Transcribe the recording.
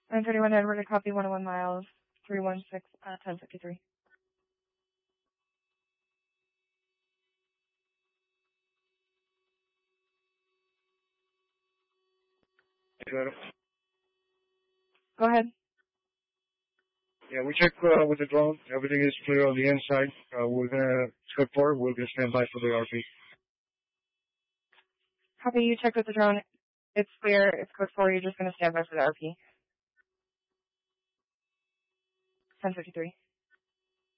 931 Edward, copy 101 miles, 316, 1053. Go ahead. Yeah, we checked with the drone. Everything is clear on the inside. We're gonna code 4. We'll just stand by for the RP. Copy, you checked with the drone. It's clear. It's code 4. You're just going to stand by for the RP. 1053.